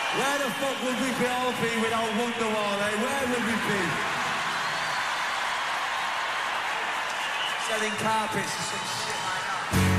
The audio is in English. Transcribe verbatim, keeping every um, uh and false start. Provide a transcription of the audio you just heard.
Where the fuck would we be all be without Wonderwall, eh? Where would we be? Selling carpets and some shit like that.